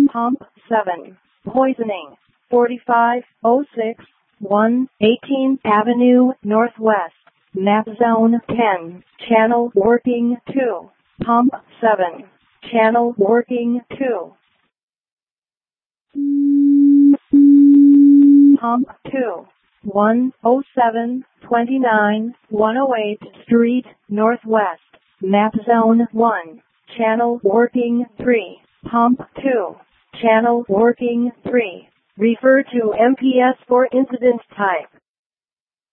Pump 7. Poisoning. 4506 118th Avenue Northwest. Map Zone 10. Channel working 2. Pump 7. Channel working 2. Pump 2. 107 29 108 Street Northwest. Map Zone 1. Channel working 3. Pump 2. Channel working 3. Refer to MPS for incident type.